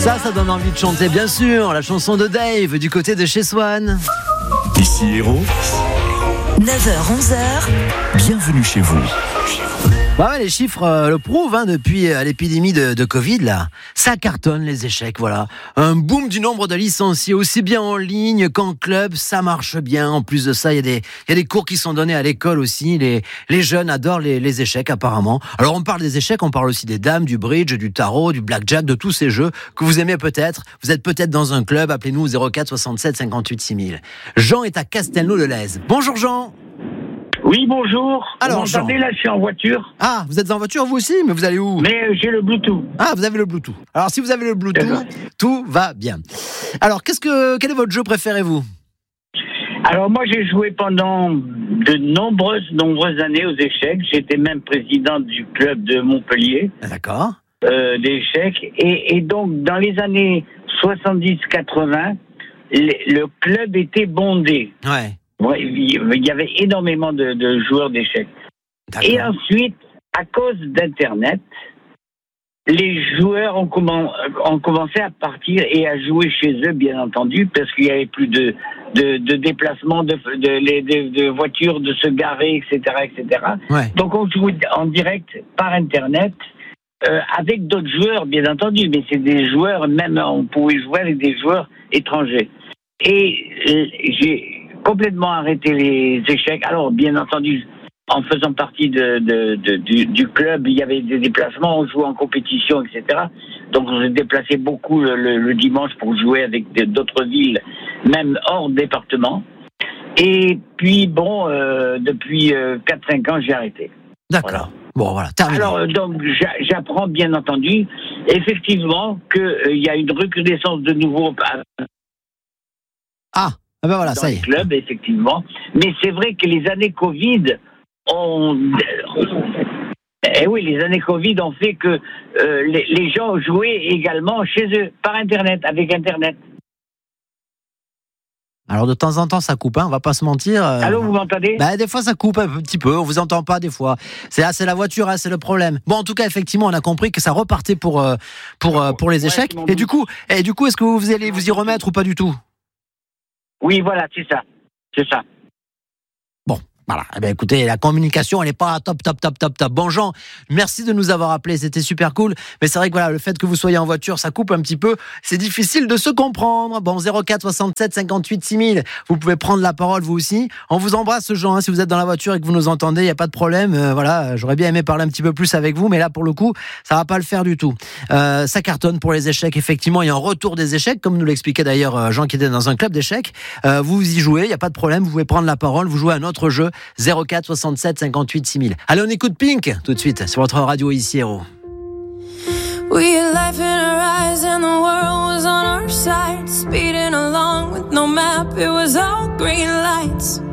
Ça donne envie de chanter, bien sûr. La chanson de Dave du côté de chez Swan. Ici Héros, 9h-11h, bienvenue chez vous. Ouais, les chiffres le prouvent, depuis l'épidémie de Covid, là. Ça cartonne, les échecs, voilà. Un boom du nombre de licenciés, aussi bien en ligne qu'en club, ça marche bien. En plus de ça, il y a des cours qui sont donnés à l'école aussi. Les jeunes adorent les échecs, apparemment. Alors, on parle des échecs, on parle aussi des dames, du bridge, du tarot, du blackjack, de tous ces jeux que vous aimez peut-être. Vous êtes peut-être dans un club, appelez-nous au 04 67 58 6000. Jean est à Castelnau-le-Lez. Bonjour, Jean. Oui, bonjour. Alors, vous m'entendez, là, je suis en voiture. Ah, vous êtes en voiture vous aussi, mais vous allez où? Mais j'ai le Bluetooth. Ah, vous avez le Bluetooth. Alors, si vous avez le Bluetooth, tout va bien. Alors, quel est votre jeu préféré, vous? Alors, moi, j'ai joué pendant de nombreuses années aux échecs. J'étais même président du club de Montpellier. D'accord. D'échecs. Et donc, dans les années 70-80, le club était bondé. Ouais. Ouais, il y avait énormément de joueurs d'échecs. D'accord. Et ensuite, à cause d'Internet, les joueurs ont commencé à partir et à jouer chez eux, bien entendu, parce qu'il n'y avait plus de déplacements, de voitures, de se garer, etc., etc. Ouais. Donc on jouait en direct par Internet, avec d'autres joueurs, bien entendu, mais c'est des joueurs, même on pouvait jouer avec des joueurs étrangers. Et j'ai complètement arrêté les échecs. Alors, bien entendu, en faisant partie du club, il y avait des déplacements, on jouait en compétition, etc. Donc, on se déplaçait beaucoup le dimanche pour jouer avec d'autres villes, même hors département. Et puis, bon, depuis 4-5 ans, j'ai arrêté. D'accord. Voilà. Bon, voilà, terminé. Alors, donc, j'apprends, bien entendu, effectivement, qu'il y a une recrudescence de nouveau Ah ben voilà, dans ça y les est. clubs, effectivement. Mais c'est vrai que les années Covid les années Covid ont fait que les gens jouaient également chez eux, par Internet, avec Internet. Alors de temps en temps ça coupe, on va pas se mentir. Allô, vous m'entendez? Des fois ça coupe un petit peu, on vous entend pas des fois. C'est la voiture, c'est le problème. Bon, en tout cas, effectivement, on a compris que ça repartait pour les échecs. Ouais, Et du coup, est-ce que vous allez vous y remettre ou pas du tout? Oui, voilà, c'est ça. Bon, voilà. Eh bien, écoutez, la communication, elle n'est pas top. Bon, Jean, merci de nous avoir appelés, c'était super cool. Mais c'est vrai que voilà, le fait que vous soyez en voiture, ça coupe un petit peu. C'est difficile de se comprendre. Bon, 04 67 58 6000. Vous pouvez prendre la parole, vous aussi. On vous embrasse, Jean, si vous êtes dans la voiture et que vous nous entendez, il n'y a pas de problème. Voilà, j'aurais bien aimé parler un petit peu plus avec vous, mais là, pour le coup, ça va pas le faire du tout. Ça cartonne pour les échecs, effectivement. Il y a un retour des échecs, comme nous l'expliquait d'ailleurs Jean qui était dans un club d'échecs. Vous y jouez, il n'y a pas de problème. Vous pouvez prendre la parole, vous jouez à un autre jeu. 04 67 58 6000. Allez, on écoute Pink tout de suite sur votre radio ici, Héros. We had life in our eyes and the world was on our side, speeding along with no map, it was all green lights.